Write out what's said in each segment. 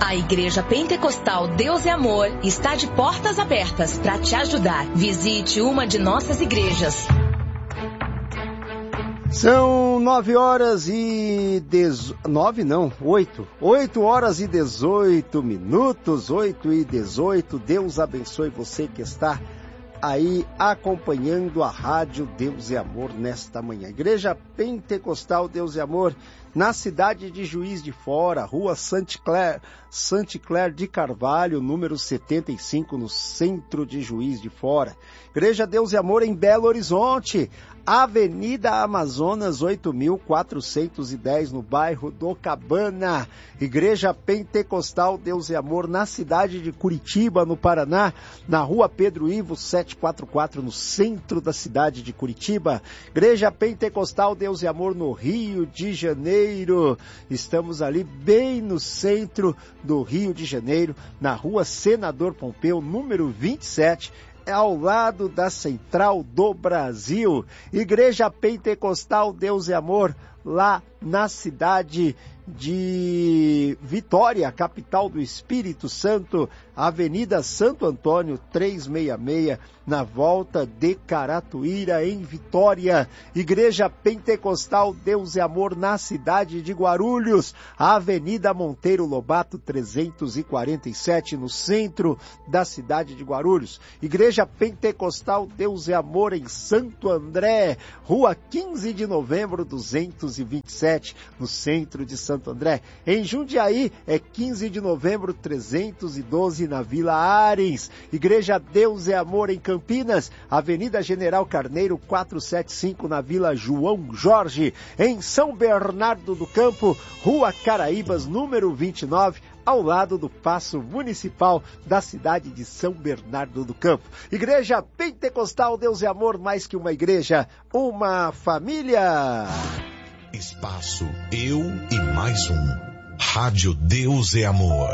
A Igreja Pentecostal Deus e Amor está de portas abertas para te ajudar. Visite uma de nossas igrejas. São 8 horas e 18 minutos, 8h18. Deus abençoe você que está aí acompanhando a Rádio Deus e Amor nesta manhã. Igreja Pentecostal Deus e Amor, na cidade de Juiz de Fora, Rua Saint-Clair de Carvalho, número 75, no centro de Juiz de Fora. Igreja Deus e Amor em Belo Horizonte, Avenida Amazonas 8.410, no bairro do Cabana. Igreja Pentecostal Deus e Amor na cidade de Curitiba, no Paraná, na Rua Pedro Ivo 744, no centro da cidade de Curitiba. Igreja Pentecostal Deus e Amor no Rio de Janeiro. Estamos ali bem no centro do Rio de Janeiro, na Rua Senador Pompeu, número 27, ao lado da Central do Brasil. Igreja Pentecostal Deus e Amor, lá na cidade de Vitória, capital do Espírito Santo, Avenida Santo Antônio 366, na volta de Caratuíra, em Vitória. Igreja Pentecostal Deus e Amor na cidade de Guarulhos, Avenida Monteiro Lobato 347, no centro da cidade de Guarulhos. Igreja Pentecostal Deus e Amor em Santo André, Rua 15 de Novembro 227, no centro de Santo André. Em Jundiaí é 15 de Novembro 312, na Vila Arens. Igreja Deus e Amor em Campinas, Avenida General Carneiro 475, na Vila João Jorge. Em São Bernardo do Campo, Rua Caraíbas, número 29, ao lado do Paço Municipal da cidade de São Bernardo do Campo. Igreja Pentecostal Deus e Amor, mais que uma igreja, uma família. Espaço Eu e Mais Um. Rádio Deus e Amor.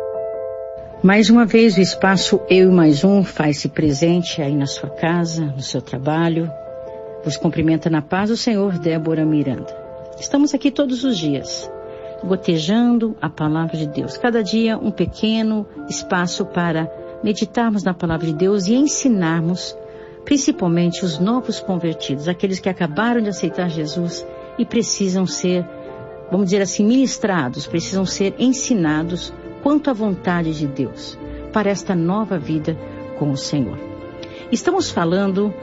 Mais uma vez o Espaço Eu e Mais Um faz-se presente aí na sua casa, no seu trabalho. Vos cumprimenta na paz do Senhor, Débora Miranda. Estamos aqui todos os dias, gotejando a palavra de Deus. Cada dia um pequeno espaço para meditarmos na palavra de Deus e ensinarmos, principalmente os novos convertidos, aqueles que acabaram de aceitar Jesus e precisam ser, vamos dizer assim, ministrados, precisam ser ensinados quanto à vontade de Deus para esta nova vida com o Senhor. Estamos falando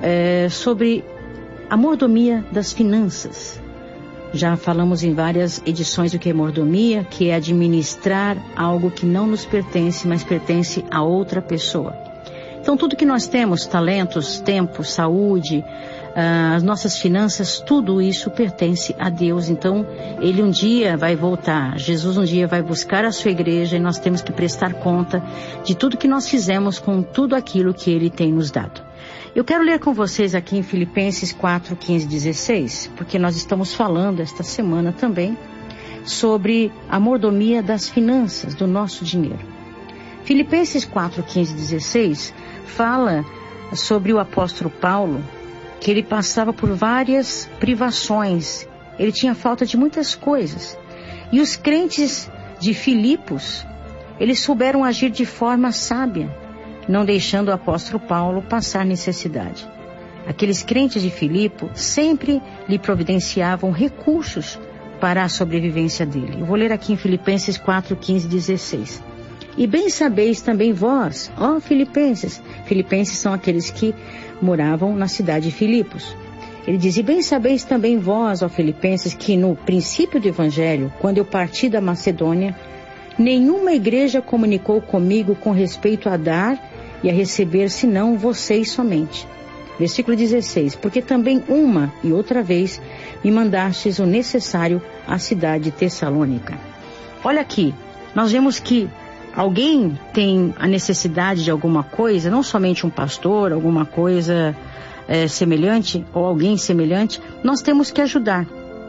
sobre a mordomia das finanças. Já falamos em várias edições do que é mordomia, que é administrar algo que não nos pertence, mas pertence a outra pessoa. Então tudo que nós temos, talentos, tempo, saúde, as nossas finanças, tudo isso pertence a Deus. Então Ele um dia vai voltar, Jesus um dia vai buscar a sua igreja e nós temos que prestar conta de tudo que nós fizemos com tudo aquilo que Ele tem nos dado. Eu quero ler com vocês aqui em Filipenses 4, 15 e 16, porque nós estamos falando esta semana também sobre a mordomia das finanças, do nosso dinheiro. Filipenses 4, 15 e 16 fala sobre o apóstolo Paulo, que ele passava por várias privações, ele tinha falta de muitas coisas. E os crentes de Filipos, eles souberam agir de forma sábia, não deixando o apóstolo Paulo passar necessidade. Aqueles crentes de Filipe sempre lhe providenciavam recursos para a sobrevivência dele. Eu vou ler aqui em Filipenses 4, 15 e 16. E bem sabeis também vós, ó Filipenses. Filipenses são aqueles que moravam na cidade de Filipos. Ele diz, e bem sabeis também vós, ó Filipenses, que no princípio do Evangelho, quando eu parti da Macedônia, nenhuma igreja comunicou comigo com respeito a dar e a receber, senão vocês somente. Versículo 16, porque também uma e outra vez me mandastes o necessário à cidade de Tessalônica. Olha aqui, nós vemos que alguém tem a necessidade de alguma coisa, não somente um pastor, alguma coisa semelhante, ou alguém semelhante, nós temos que ajudar.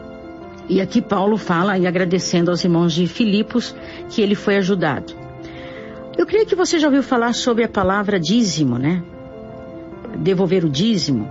E aqui Paulo fala, e agradecendo aos irmãos de Filipos, que ele foi ajudado. Eu creio que você já ouviu falar sobre a palavra dízimo, né? Devolver o dízimo,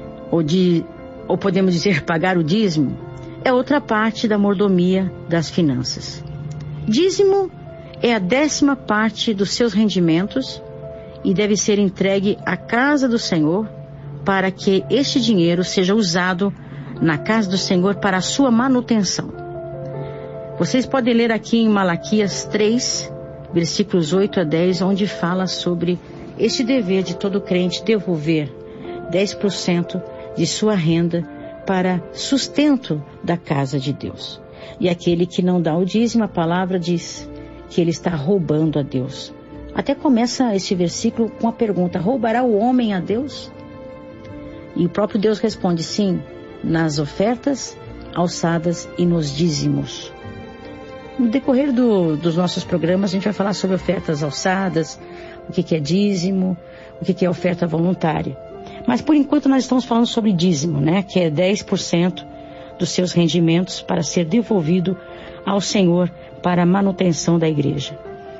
ou podemos dizer pagar o dízimo, é outra parte da mordomia das finanças. Dízimo é a 10ª parte dos seus rendimentos e deve ser entregue à casa do Senhor para que este dinheiro seja usado na casa do Senhor para a sua manutenção. Vocês podem ler aqui em Malaquias 3, versículos 8 a 10, onde fala sobre este dever de todo crente devolver 10% de sua renda para sustento da casa de Deus. E aquele que não dá o dízimo, a palavra diz que ele está roubando a Deus. Até começa este versículo com a pergunta: roubará o homem a Deus? E o próprio Deus responde: sim, nas ofertas, alçadas e nos dízimos. No decorrer dos nossos programas, a gente vai falar sobre ofertas alçadas, o que é dízimo, o que é oferta voluntária. Mas por enquanto nós estamos falando sobre dízimo, né? Que é 10% dos seus rendimentos para ser devolvido ao Senhor para a manutenção da igreja.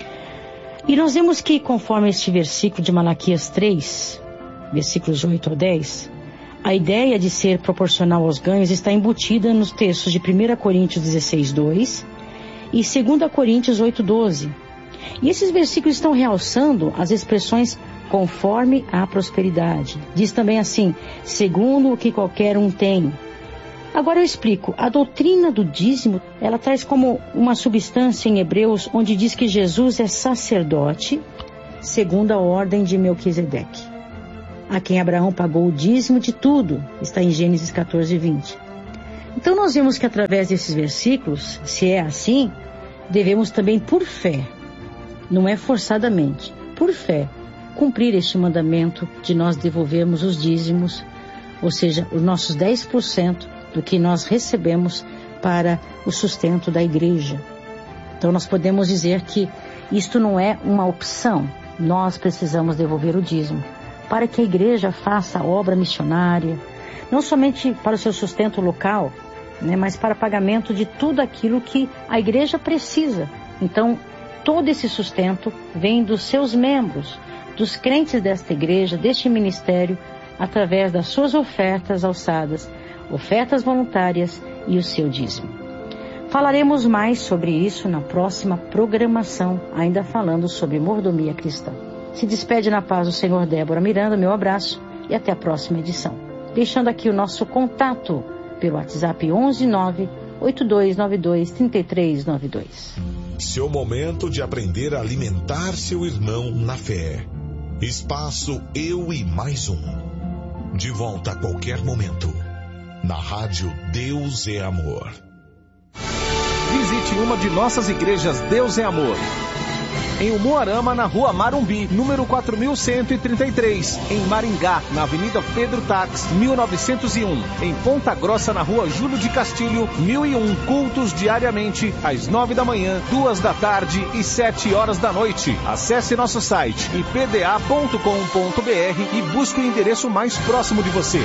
E nós vemos que, conforme este versículo de Malaquias 3, versículos 8 a 10, a ideia de ser proporcional aos ganhos está embutida nos textos de 1 Coríntios 16, 2 e 2 Coríntios 8, 12. E esses versículos estão realçando as expressões conforme a prosperidade. Diz também assim: segundo o que qualquer um tem. Agora eu explico. A doutrina do dízimo, ela traz como uma substância em Hebreus, onde diz que Jesus é sacerdote, segundo a ordem de Melquisedeque, a quem Abraão pagou o dízimo de tudo. Está em Gênesis 14, 20. Então nós vemos que através desses versículos, se é assim, devemos também, por fé, não é forçadamente, por fé, cumprir este mandamento de nós devolvermos os dízimos, ou seja, os nossos 10% do que nós recebemos para o sustento da igreja. Então nós podemos dizer que isto não é uma opção, nós precisamos devolver o dízimo para que a igreja faça a obra missionária, não somente para o seu sustento local, né, mas para pagamento de tudo aquilo que a igreja precisa. Então todo esse sustento vem dos seus membros, dos crentes desta igreja, deste ministério, através das suas ofertas alçadas, ofertas voluntárias e o seu dízimo. Falaremos mais sobre isso na próxima programação, ainda falando sobre mordomia cristã. Se despede na paz do Senhor Débora Miranda, meu abraço e até a próxima edição. Deixando aqui o nosso contato pelo WhatsApp 11982923392. Seu momento de aprender a alimentar seu irmão na fé. Espaço Eu e Mais Um. De volta a qualquer momento. Na rádio Deus é Amor. Visite uma de nossas igrejas Deus é Amor. Em Umuarama, na rua Marumbi, número 4133. Em Maringá, na Avenida Pedro Tax, 1901. Em Ponta Grossa, na rua Júlio de Castilho, 1001. Cultos diariamente, às 9 da manhã, 2 da tarde e 7 horas da noite. Acesse nosso site ipda.com.br e busque o endereço mais próximo de você.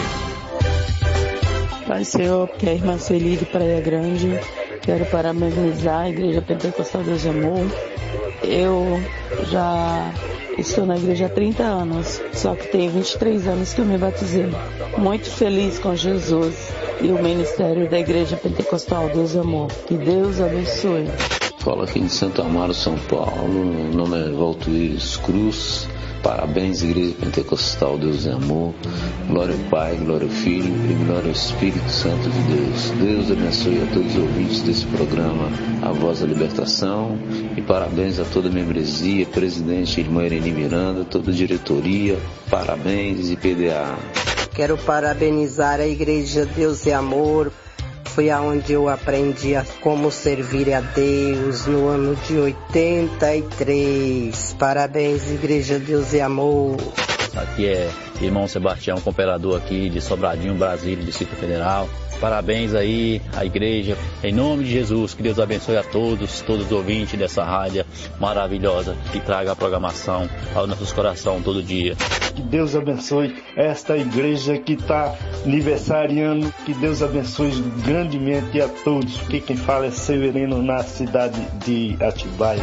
Pai Senhor, que é a irmã Celi de Praia Grande, quero parabenizar a Igreja Pentecostal Deus de Amor. Eu já estou na igreja há 30 anos, só que tem 23 anos que eu me batizei. Muito feliz com Jesus e o ministério da Igreja Pentecostal Deus de Amor. Que Deus abençoe. Falo aqui de Santo Amaro, São Paulo. Meu nome é Valtuíris Cruz. Parabéns, Igreja Pentecostal Deus é Amor. Glória ao Pai, glória ao Filho e glória ao Espírito Santo de Deus. Deus abençoe a todos os ouvintes desse programa, A Voz da Libertação. E parabéns a toda a membresia, presidente irmã Irene Miranda, toda a diretoria. Parabéns, IPDA. Quero parabenizar a Igreja Deus é Amor. Foi aonde eu aprendi como servir a Deus no ano de 83. Parabéns, Igreja Deus e Amor. Aqui é irmão Sebastião, cooperador aqui de Sobradinho, Brasília, Distrito Federal. Parabéns aí à igreja, em nome de Jesus, que Deus abençoe a todos os ouvintes dessa rádio maravilhosa, que traga a programação aos nossos corações todo dia. Que Deus abençoe esta igreja que está aniversariando, que Deus abençoe grandemente a todos, porque quem fala é Severino, na cidade de Atibaia.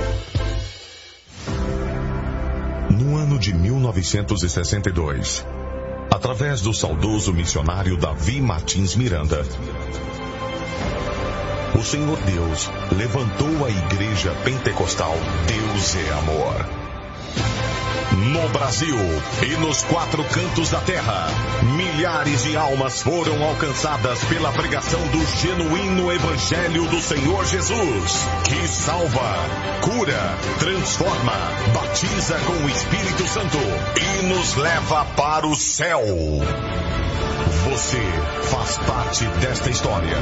No ano de 1962, através do saudoso missionário Davi Martins Miranda, o Senhor Deus levantou a Igreja Pentecostal Deus é Amor. No Brasil e nos 4 cantos da terra, milhares de almas foram alcançadas pela pregação do genuíno Evangelho do Senhor Jesus, que salva, cura, transforma, batiza com o Espírito Santo e nos leva para o céu. Você faz parte desta história.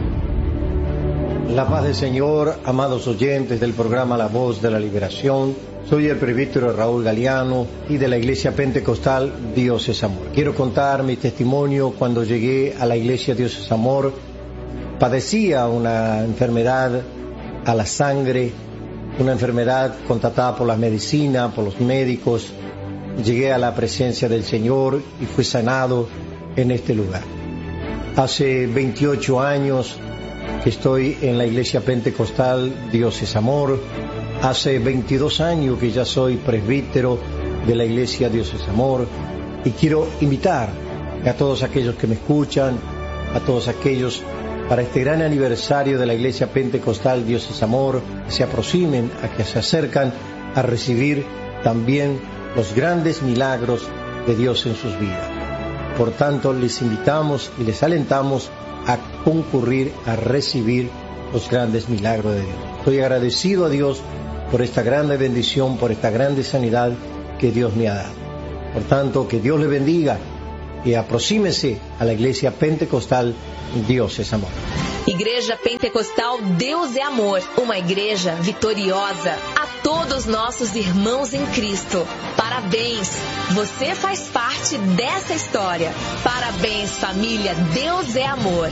La paz del Señor, amados oyentes del programa La Voz de la Liberación. Soy el presbítero Raúl Galeano y de la Iglesia Pentecostal Dios es Amor. Quiero contar mi testimonio. Cuando llegué a la Iglesia Dios es Amor, padecía una enfermedad a la sangre, una enfermedad constatada por la medicina, por los médicos. Llegué a la presencia del Señor y fui sanado en este lugar. Hace 28 años que estoy en la Iglesia Pentecostal Dios es Amor. Hace 22 años que ya soy presbítero de la Iglesia Dios es Amor, y quiero invitar a todos aquellos que me escuchan, a todos aquellos para este gran aniversario de la Iglesia Pentecostal Dios es Amor, que se aproximen, a que se acercan a recibir también los grandes milagros de Dios en sus vidas. Por tanto, les invitamos y les alentamos a concurrir a recibir los grandes milagros de Dios. Estoy agradecido a Dios por esta grande bendición, por esta grande sanidad que Dios me ha dado. Por tanto, que Dios le bendiga y aproxímese a la Iglesia Pentecostal Dios es Amor. Igreja Pentecostal Deus é Amor, uma igreja vitoriosa. A todos nossos irmãos em Cristo, parabéns! Você faz parte dessa história. Parabéns, família Deus é Amor.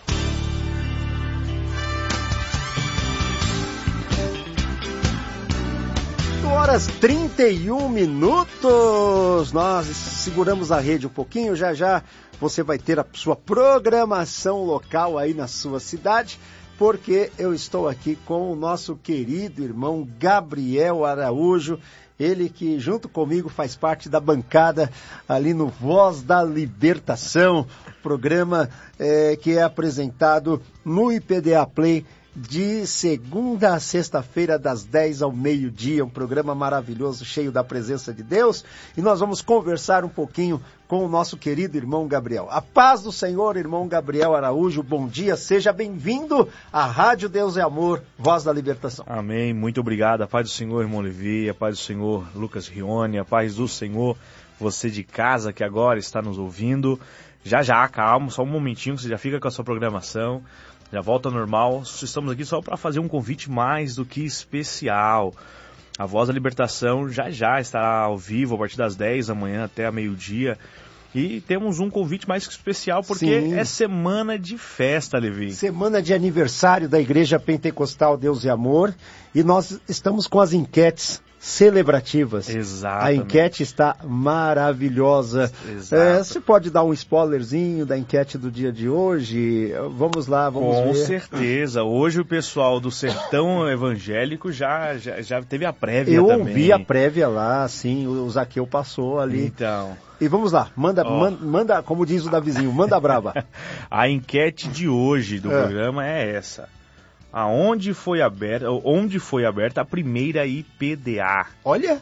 8h31. Nós seguramos a rede um pouquinho, já você vai ter a sua programação local aí na sua cidade, porque eu estou aqui com o nosso querido irmão Gabriel Araújo, ele que junto comigo faz parte da bancada ali no Voz da Libertação, programa que é apresentado no IPDA Play, de segunda a sexta-feira, das 10 ao meio-dia, um programa maravilhoso, cheio da presença de Deus, e nós vamos conversar um pouquinho com o nosso querido irmão Gabriel. A paz do Senhor, irmão Gabriel Araújo, bom dia, seja bem-vindo à Rádio Deus é Amor, Voz da Libertação. Amém, muito obrigado, a paz do Senhor, irmão Levi, a paz do Senhor, Lucas Rione, a paz do Senhor, você de casa que agora está nos ouvindo, já, calma, só um momentinho que você já fica com a sua programação, já volta ao normal. Estamos aqui só para fazer um convite mais do que especial. A Voz da Libertação já estará ao vivo a partir das 10 da manhã até a meio-dia. E temos um convite mais que especial, porque Sim. É semana de festa, Levi. Semana de aniversário da Igreja Pentecostal Deus e Amor. E nós estamos com as enquetes celebrativas. Exato. A enquete está maravilhosa. Você pode dar um spoilerzinho da enquete do dia de hoje? Vamos lá, vamos ver. Com certeza. Hoje o pessoal do Sertão Evangélico já teve a prévia também. Eu ouvi a prévia lá, sim, o Zaqueu passou ali. Então... E vamos lá, manda, como diz o Davizinho, manda braba. A enquete de hoje do programa é essa. Onde foi aberta a primeira IPDA? Olha!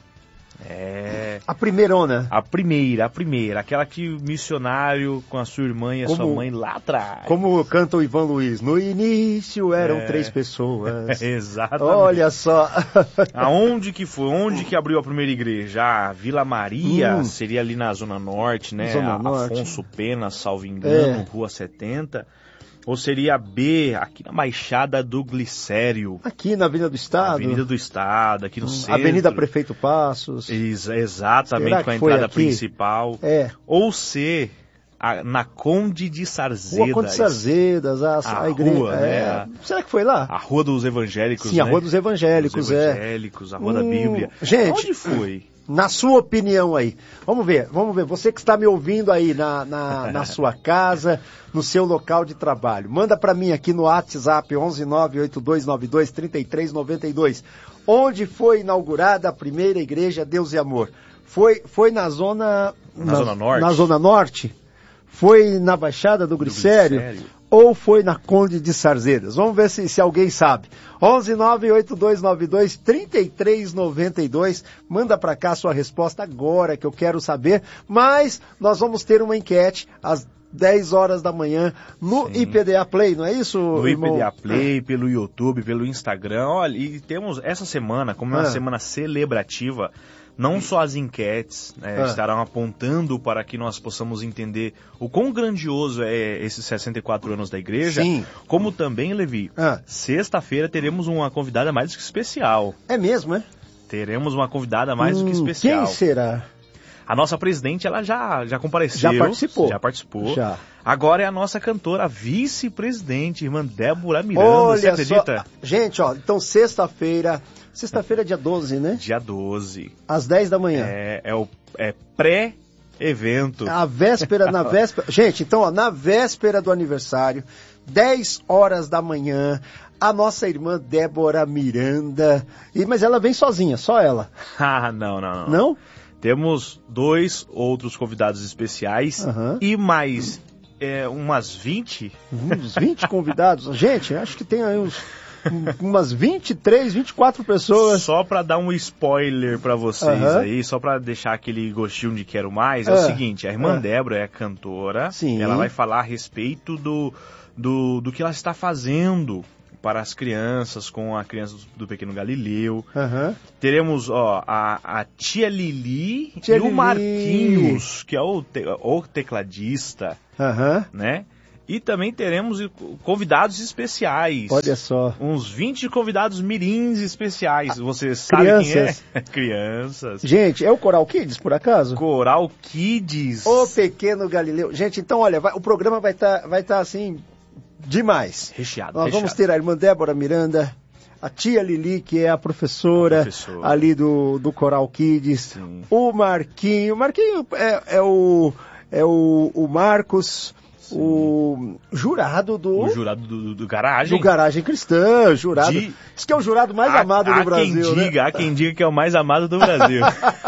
A primeirona. A primeira, aquela que o missionário com a sua irmã e a sua mãe lá atrás. Como canta o Ivan Luiz, no início eram 3 pessoas. Exatamente. Olha só. Aonde que foi? Onde que abriu a primeira igreja? A Vila Maria, seria ali na Zona Norte, né? Afonso Pena, salvo engano, Rua 70. Ou seria B, aqui na Baixada do Glicério. Aqui na Avenida do Estado. Avenida do Estado, aqui no centro. Avenida Prefeito Passos. Exatamente, com a entrada principal. Ou C, na Conde de Sarzedas. Rua Conde de Sarzedas, a igreja. Rua, né? Será que foi lá? A Rua dos Evangélicos, Sim, a Rua dos Evangélicos, a Rua da Bíblia. Gente, onde foi? Na sua opinião aí, vamos ver, você que está me ouvindo aí na sua casa, no seu local de trabalho, manda para mim aqui no WhatsApp 11982923392, onde foi inaugurada a primeira igreja Deus e Amor? Foi na Zona Norte? Na Zona Norte? Na Zona Norte? Foi na Baixada do Glicério? ou foi na Conde de Sarzedas? Vamos ver se alguém sabe. 11982923392. Manda para cá a sua resposta agora, que eu quero saber. Mas nós vamos ter uma enquete às 10 horas da manhã no IPDA Play, não é isso, no irmão? IPDA Play, pelo YouTube, pelo Instagram. Olha, e temos essa semana, como é uma semana celebrativa, não só as enquetes estarão apontando para que nós possamos entender o quão grandioso é esses 64 anos da igreja, como também, Levi, sexta-feira teremos uma convidada mais do que especial. É mesmo, é? Teremos uma convidada mais do que especial. Quem será? A nossa presidente, ela já compareceu. Já participou. Já. Agora é a nossa cantora, a vice-presidente, irmã Débora Miranda. Olha, você acredita? Gente, ó, então sexta-feira é dia 12, né? Dia 12. Às 10 da manhã. É pré-evento. Na véspera. Gente, então, ó, na véspera do aniversário, 10 horas da manhã, a nossa irmã Débora Miranda. Mas ela vem sozinha, só ela. Não. Não? Temos 2 outros convidados especiais e mais umas 20. Uns 20 convidados. Gente, acho que tem aí umas 23, 24 pessoas. Só para dar um spoiler para vocês aí, só para deixar aquele gostinho de quero mais, é o seguinte, a irmã Débora é cantora, ela vai falar a respeito do que ela está fazendo para as crianças, com a criança do Pequeno Galileu. Teremos a tia Lili e o Marquinhos, que é o tecladista, né? E também teremos convidados especiais. Olha só. Uns 20 convidados mirins especiais. Você sabe quem é? Crianças. Gente, é o Coral Kids, por acaso? Coral Kids. O Pequeno Galileu. Gente, então, olha, o programa vai tá assim, demais. Recheado. Nós vamos ter a irmã Débora Miranda, a tia Lili, que é a professora ali do Coral Kids. Sim. O Marquinho. O Marquinho é o Marcos... Sim. O jurado do Garagem. Do Garagem Cristã, jurado. Diz que é o jurado mais amado do Brasil, né? Há quem diga que é o mais amado do Brasil.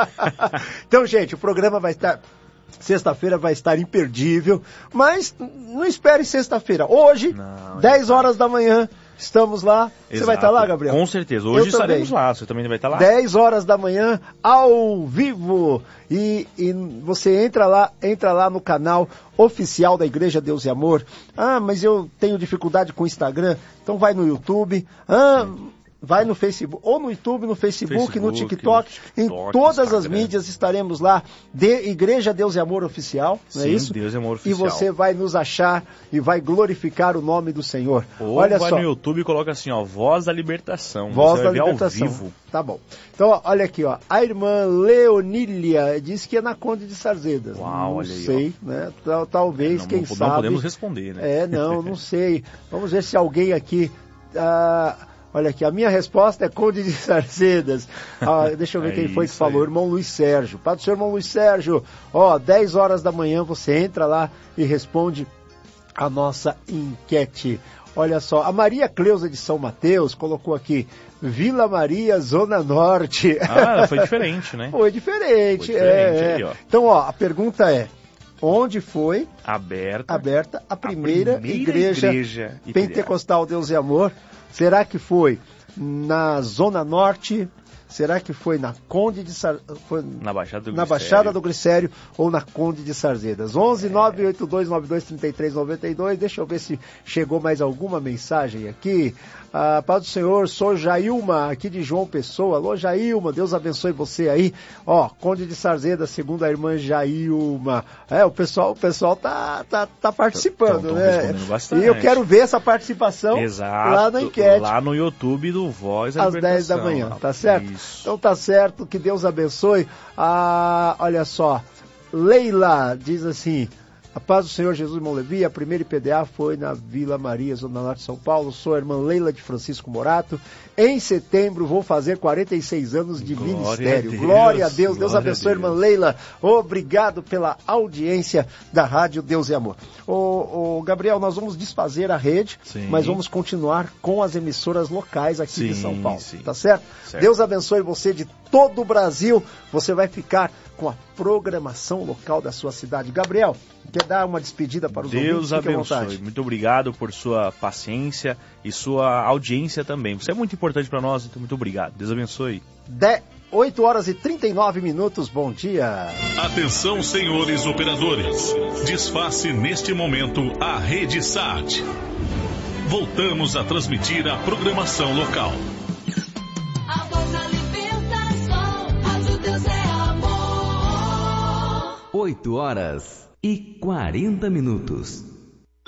Então, gente, o programa vai estar... Sexta-feira vai estar imperdível, mas não espere sexta-feira. Hoje, 10 horas da manhã, estamos lá. Você vai estar lá, Gabriel? Com certeza. Hoje estaremos lá. Você também vai estar lá? 10 horas da manhã, ao vivo. E você entra lá no canal oficial da Igreja Deus e Amor. Mas eu tenho dificuldade com o Instagram. Então vai no YouTube. Vai no Facebook, ou no YouTube, no Facebook, no TikTok, em todas as mídias estaremos lá, Igreja Deus e Amor Oficial, não é isso? Deus e Amor Oficial. E você vai nos achar e vai glorificar o nome do Senhor. Ou olha vai no YouTube e coloca assim, Voz da Libertação. Voz da Libertação. Ao vivo. Tá bom. Então, olha aqui, a irmã Leonília disse que é na Conde de Sarzedas. Uau, olha aí. Não sei, né? Talvez, quem sabe. Não podemos responder, né? Não sei. Vamos ver se alguém aqui... Olha aqui, a minha resposta é Conde de Sarzedas. Deixa eu ver quem foi que falou. Irmão Luiz Sérgio. Pai do senhor, irmão Luiz Sérgio. 10 horas da manhã você entra lá e responde a nossa enquete. Olha só, a Maria Cleusa de São Mateus colocou aqui, Vila Maria, Zona Norte. Foi diferente, né? Foi diferente. Aí, então, a pergunta é, onde foi aberta a primeira igreja pentecostal Deus e Amor? Será que foi na Zona Norte? Será que foi na Conde de na Baixada do Glicério ou na Conde de Sarzedas? 11-982-92-33-92. Deixa eu ver se chegou mais alguma mensagem aqui. Paz do Senhor, sou Jailma, aqui de João Pessoa. Alô, Jailma, Deus abençoe você aí. Conde de Sarzedas, segundo a irmã Jailma. O pessoal tá participando, né? Bastante. E eu quero ver essa participação lá na enquete. Lá no YouTube do Voz da Libertação. Às 10 da manhã, tá certo? Isso. Então tá certo, que Deus abençoe. Olha só, Leila diz assim, a paz do Senhor Jesus, irmão Levi, a primeira IPDA foi na Vila Maria, Zona Norte de São Paulo. Sou a irmã Leila de Francisco Morato. Em setembro vou fazer 46 anos de ministério. Glória a Deus. Deus abençoe, irmã Leila. Obrigado pela audiência da Rádio Deus e Amor. Gabriel, nós vamos desfazer a rede, mas vamos continuar com as emissoras locais aqui de São Paulo. Tá certo? Deus abençoe você de todo o Brasil. Você vai ficar com a programação local da sua cidade. Gabriel, quer dar uma despedida para os Deus ouvintes? abençoe. Muito obrigado por sua paciência e sua audiência também. Você é muito importante para nós, então muito obrigado. Deus abençoe. 8 horas e 39 minutos, bom dia. Atenção, senhores operadores. Desface neste momento a rede SAT. Voltamos a transmitir a programação local. A voz da libertação, Rádio Deus é amor. 8 horas e 40 minutos.